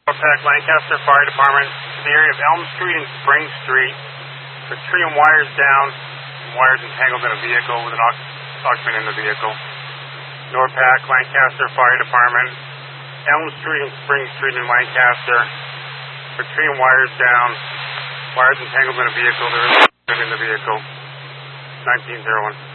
Norpac Lancaster Fire Department to the area of Elm Street and Spring Street. The tree and wires down, wires entangled in a vehicle with an occupant in the vehicle. Norpac Lancaster Fire Department, Elm Street and Spring Street in Lancaster. The tree and wires down, wires entangled in a vehicle. There is an occupant in the vehicle. 1901.